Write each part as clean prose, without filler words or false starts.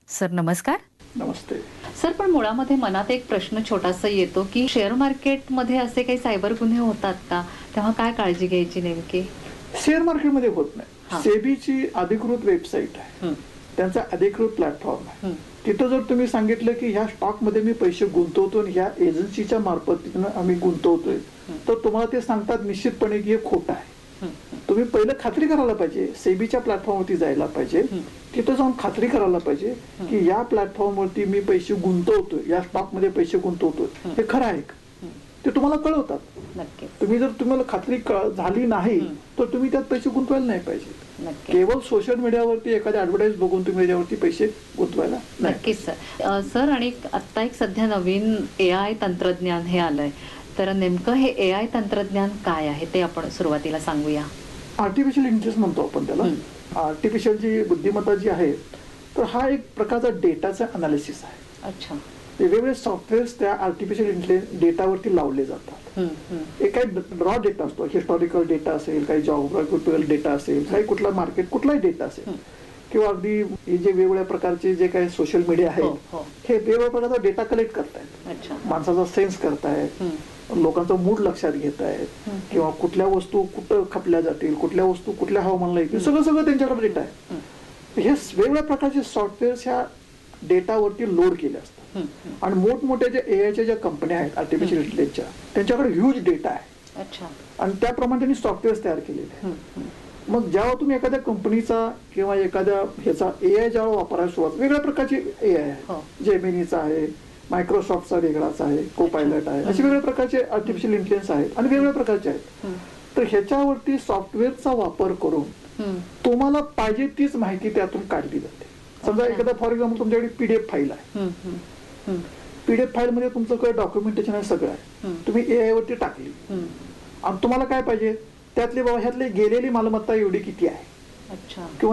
Sir नमस्कार. नमस्ते. Sir पण मुळामध्ये मनात एक प्रश्न छोटासा येतो की शेअर मार्केटमध्ये असे काही सायबर गुन्हे होतात का? तेव्हा काय काळजी घ्यायची नेमकी? शेअर मार्केटमध्ये होत हा. नाही. सेबीची अधिकृत वेबसाईट आहे, त्यांचा अधिकृत प्लॅटफॉर्म आहे. तिथं जर तुम्ही सांगितलं की ह्या स्टॉकमध्ये मी पैसे गुंतवतो आणि ह्या एजन्सीच्या मार्फत आम्ही गुंतवतोय, तर तुम्हाला ते सांगतात निश्चितपणे की हे खोटं आहे. तुम्ही पहिलं खात्री करायला पाहिजे, सेबीच्या प्लॅटफॉर्मवरती जायला पाहिजे, तिथं जाऊन खात्री करायला पाहिजे की या प्लॅटफॉर्मवरती मी पैसे गुंतवतोय, या स्टॉकमध्ये पैसे गुंतवतोय हे खरं आहे का, ते तुम्हाला कळवतात. तुम्ही जर तुम्हाला खात्री झाली नाही तर तुम्ही त्यात पैसे गुंतवायला नाही पाहिजे. केवळ सोशल मीडियावरती एखादी ऍडव्हर्टाईज बघून तुम्ही त्याच्यावरती पैसे गुंतवायला नाही. नक्कीच सर. सर आणि आता एक सध्या नवीन AI तंत्रज्ञान हे आलंय, तर नेमकं हे AI तंत्रज्ञान काय आहे ते आपण सुरुवातीला सांगूया. आर्टिफिशियल इंटेलिजन्स म्हणतो आपण त्याला. आर्टिफिशियल जी बुद्धिमत्ता जी आहे, तर हा एक प्रकारचा डेटाचा अनालिसिस आहे. अच्छा. वेगवेगळे सॉफ्टवेअर्स त्या आर्टिफिशियल इंटेलिजन्स डेटावरती लावले जातात. एक काही रॉ डेटा असतो, हिस्टॉरिकल डेटा असेल, काही जॉग्राफिकल डेटा असेल, काही कुठला मार्केट कुठलाही डेटा असेल, किंवा अगदी हे जे वेगवेगळ्या प्रकारचे जे काही सोशल मीडिया आहेत हे वेगवेगळ्या प्रकारचा डेटा कलेक्ट करतायत, माणसाचा सेन्स करतायत, लोकांचा मूड लक्षात घेत आहेत, किंवा कुठल्या वस्तू कुठं खपल्या जातील, कुठल्या वस्तू कुठल्या हवामानाला येतील, सगळं त्यांच्याकडे डेटा आहे. हे वेगवेगळ्या प्रकारचे सॉफ्टवेअर्स ह्या डेटावरती लोड केले असतात. आणि मोठमोठ्या ज्या एआयच्या ज्या कंपन्या आहेत आर्टिफिशियल इंटेलिजन्सच्या, त्यांच्याकडे ह्यूज डेटा आहे. आणि त्याप्रमाणे त्यांनी सॉफ्टवेअर्स तयार केलेले आहेत. मग जेव्हा तुम्ही एखाद्या कंपनीचा किंवा एखाद्या ह्याचा एआय जेव्हा वापरायला सुरुवात, वेगळ्या प्रकारची एआय आहे, जेमिनीचा आहे, मायक्रोसॉफ्टचा वेगळाच आहे, कोपायलट आहे, असे वेगवेगळ्या प्रकारचे आर्टिफिशियल इंटेलिजन्स आहेत आणि वेगवेगळ्या प्रकारचे आहेत. तर ह्याच्यावरती सॉफ्टवेअरचा वापर करून तुम्हाला पाहिजे तीच माहिती त्यातून काढली जाते. समजा एखादा फॉर एक्झाम्पल तुमच्याकडे पीडीएफ फाईल आहे, पीडीएफ फाईल मध्ये तुमचं काही डॉक्युमेंटेशन आहे, सगळं आहे, तुम्ही एआय वरती टाकली आणि तुम्हाला काय पाहिजे त्यातले बाबा ह्यातली गेलेली मालमत्ता एवढी किती आहे, किंवा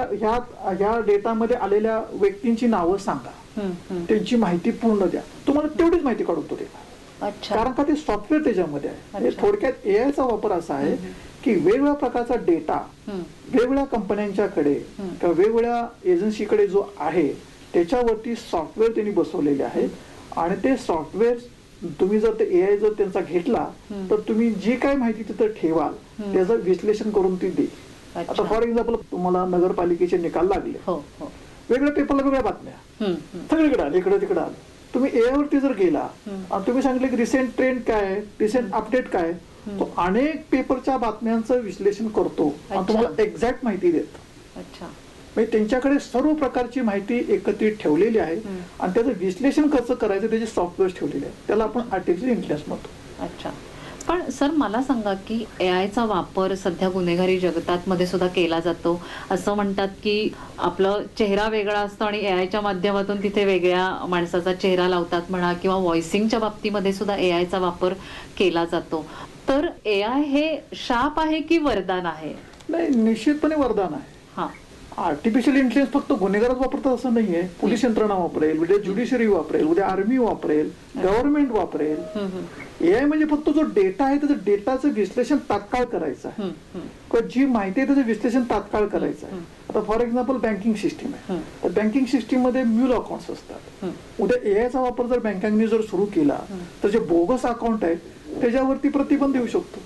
ह्या डेटामध्ये आलेल्या व्यक्तींची नावं सांगा, त्यांची माहिती पूर्ण द्या, तुम्हाला तेवढीच माहिती काढून तो देणार. कारण का ते सॉफ्टवेअर त्याच्यामध्ये आहे. थोडक्यात एआयचा वापर असा आहे की वेगवेगळ्या प्रकारचा डेटा वेगवेगळ्या कंपन्यांच्याकडे किंवा वेगवेगळ्या एजन्सीकडे जो आहे त्याच्यावरती सॉफ्टवेअर त्यांनी बसवलेले आहेत. आणि ते सॉफ्टवेअर तुम्ही जर ते एआय जर त्यांचा घेतला तर तुम्ही जी काय माहिती तिथं ठेवाल त्याचं विश्लेषण करून ती देईल. आता फॉर एक्झाम्पल तुम्हाला नगरपालिकेचे निकाल लागले, वेगळ्या पेपरला वेगळ्या बातम्या सगळीकडे आल्या, इकडे तिकडे आलं, तुम्ही एआय वरती जर गेला आणि तुम्ही सांगितलं की रिसेंट ट्रेंड काय आहे, रिसेंट अपडेट काय, तो अनेक पेपरच्या बातम्यांचं विश्लेषण करतो आणि तुम्हाला एक्झॅक्ट माहिती देतो. म्हणजे त्यांच्याकडे सर्व प्रकारची माहिती एकत्रित ठेवलेली आहे आणि त्याचं विश्लेषण कसं करायचं त्याचे सॉफ्टवेअर ठेवलेले आहे. त्याला आपण आर्टिफिशियल इंटेलिजन्स म्हणतो. अच्छा. पण सर मला सांगा की एआयचा वापर सध्या गुन्हेगारी जगतात मध्ये सुद्धा केला जातो. असं म्हणतात की आपलं चेहरा वेगळा असतो आणि एआयच्या माध्यमातून तिथे वेगळ्या माणसाचा चेहरा लावतात म्हणा, किंवा व्हॉइसिंगच्या बाबतीमध्ये सुद्धा एआयचा वापर केला जातो. तर एआय हे शाप आहे की वरदान आहे? नाही, निश्चितपणे वरदान आहे. आर्टिफिशियल इंटेलिजन्स फक्त गुन्हेगारच वापरतात असं नाहीये. पोलीस यंत्रणा वापरेल, उद्या ज्युडिशरी वापरेल, उद्या आर्मी वापरेल, गव्हर्नमेंट वापरेल. एआय म्हणजे फक्त जो डेटा आहे त्याचं डेटाचं विश्लेषण तात्काळ करायचं आहे, किंवा जी माहिती आहे त्याचं विश्लेषण तात्काळ करायचं आहे. आता फॉर एक्झाम्पल बँकिंग सिस्टीम आहे, तर बँकिंग सिस्टीम मध्ये म्युल अकाउंट्स असतात. उद्या एआयचा वापर जर बँकांनी जर सुरू केला तर जे बोगस अकाउंट आहेत त्याच्यावरती प्रतिबंध येऊ शकतो.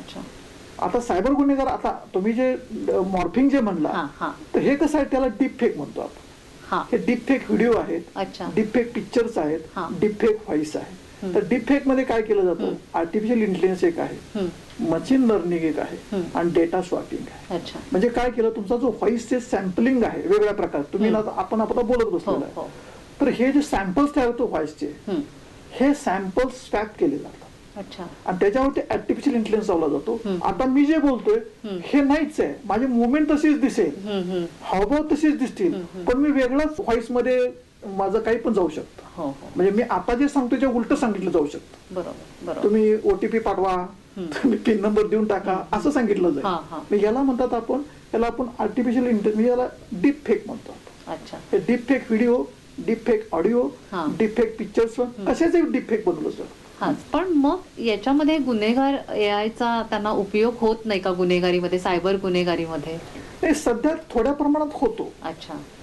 आता सायबर गुन्हेगार, आता तुम्ही जे मॉर्फिंग जे म्हणला, तर हे कसं आहे, त्याला डीप फेक म्हणतो आपण. हे डीप फेक व्हिडिओ आहेत, डीप फेक पिक्चर्स आहेत, डीप फेक व्हॉइस आहे. तर डीप फेक मध्ये काय केलं जातं, आर्टिफिशियल इंटेलिजन्स एक आहे, मशीन लर्निंग एक आहे, आणि डेटा स्वॅपिंग आहे. म्हणजे काय केलं, तुमचा जो व्हॉइसचे सॅम्पलिंग आहे वेगवेगळ्या प्रकार, तुम्ही आपण बोलत बसलेला आहे, तर हे जे सॅम्पल्स तयार होतो व्हॉइसचे, हे सॅम्पल्स स्वॅप केले जातात आणि त्याच्यावरती आर्टिफिशियल इंटेलिजन्स लावला जातो. आता मी जे बोलतोय हे नाहीच आहे, माझी मुवमेंट तशीच दिसेल, हावभाव तशीच दिसतील, पण मी वेगळाच व्हॉइस मध्ये माझं काही पण जाऊ शकतं. म्हणजे मी आता जे सांगतोय ते उलट सांगितलं जाऊ शकतं. तुम्ही ओटीपी पाठवा, तुम्ही पिन नंबर देऊन टाका, असं सांगितलं जाईल. याला म्हणतात आपण, याला आपण आर्टिफिशियल इंटेलिजन्स, याला डीप फेक म्हणतो. Deep fake video, deep fake audio, deep fake pictures, असेच एक डीप फेक बनवलं जातं. पण मग याच्यामध्ये गुन्हेगार एआयचा त्यांना उपयोग होत नाही का गुन्हेगारीमध्ये, सायबर गुन्हेगारीमध्ये? सध्या थोड्या प्रमाणात होतो. अच्छा.